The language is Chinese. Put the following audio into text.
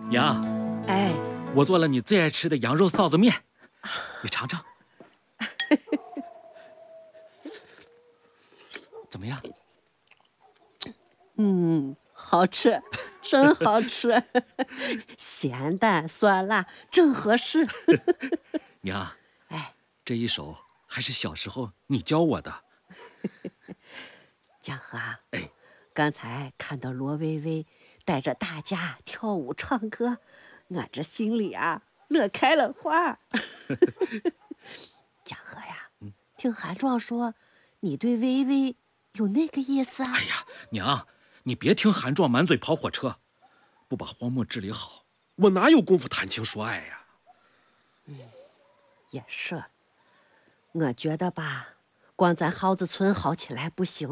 娘， 哎， 我做了你最爱吃的羊肉臊子面，你尝尝。怎么样？ 好吃，真好吃，咸淡酸辣正合适。 娘， 哎， 这一手还是小时候你教我的。 江河啊， 哎， 刚才看到罗薇薇带着大家跳舞唱歌，俺这心里啊乐开了花。江河呀，听韩壮说你对薇薇有那个意思啊？ 哎呀，娘，你别听韩壮满嘴跑火车，不把荒漠治理好，我哪有功夫谈情说爱呀？ 也是，我觉得吧，光咱蒿子村好起来不行。